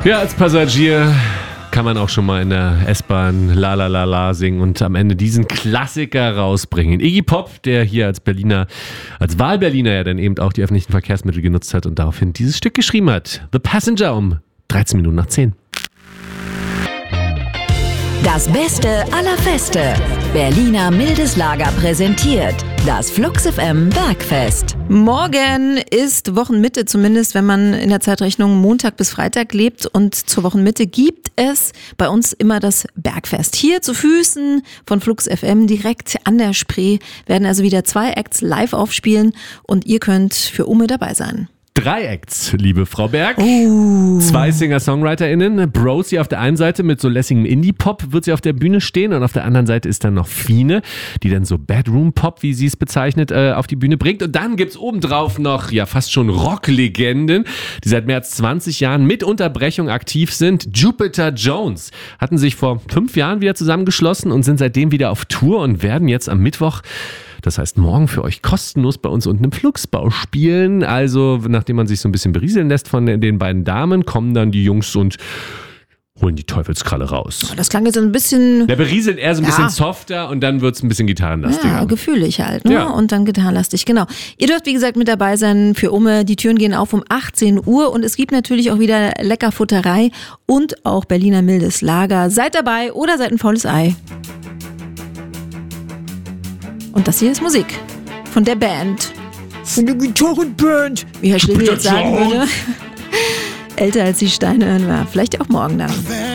Ja, als Passagier kann man auch schon mal in der S-Bahn La La La La singen und am Ende diesen Klassiker rausbringen. Iggy Pop, der hier als Wahlberliner ja dann eben auch die öffentlichen Verkehrsmittel genutzt hat und daraufhin dieses Stück geschrieben hat. The Passenger um 13 Minuten nach 10. Das Beste aller Feste. Berliner Mildes Lager präsentiert das Flux FM Bergfest. Morgen ist Wochenmitte, zumindest wenn man in der Zeitrechnung Montag bis Freitag lebt. Und zur Wochenmitte gibt es bei uns immer das Bergfest. Hier zu Füßen von Flux FM direkt an der Spree werden also wieder 2 Acts live aufspielen und ihr könnt für Umme dabei sein. 3 Acts, liebe Frau Berg. 2 Singer-SongwriterInnen. Brosi auf der einen Seite mit so lässigem Indie-Pop wird sie auf der Bühne stehen und auf der anderen Seite ist dann noch Fine, die dann so Bedroom-Pop, wie sie es bezeichnet, auf die Bühne bringt. Und dann gibt's obendrauf noch, ja fast schon Rock-Legenden, die seit mehr als 20 Jahren mit Unterbrechung aktiv sind. Jupiter Jones hatten sich vor 5 Jahren wieder zusammengeschlossen und sind seitdem wieder auf Tour und werden jetzt am Mittwoch, das heißt morgen, für euch kostenlos bei uns unten im Fluxbau spielen. Also nachdem man sich so ein bisschen berieseln lässt von den beiden Damen, kommen dann die Jungs und holen die Teufelskralle raus. Das klang jetzt ein bisschen... Der berieseln eher so ein bisschen softer und dann wird es ein bisschen gitarrenlastiger. Ja, gefühlig halt, ne? Ja. Und dann gitarrenlastig, genau. Ihr dürft, wie gesagt, mit dabei sein für Umme. Die Türen gehen auf um 18 Uhr und es gibt natürlich auch wieder Leckerfutterei und auch Berliner Mildes Lager. Seid dabei oder seid ein faules Ei. Und das hier ist Musik von der Band. Von der Gitarrenband. Wie Herr Schlegel jetzt sagen würde. Älter als die Steine hören wir. Vielleicht auch morgen dann.